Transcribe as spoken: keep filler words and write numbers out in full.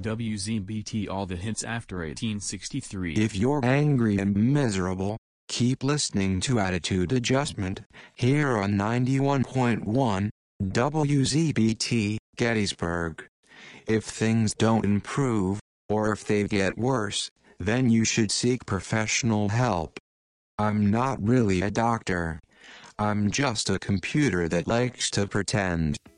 W Z B T all the hits after eighteen sixty-three. If you're angry and miserable, keep listening to Attitude Adjustment, here on ninety-one point one, W Z B T, Gettysburg. If things don't improve, or if they get worse, then you should seek professional help. I'm not really a doctor. I'm just a computer that likes to pretend.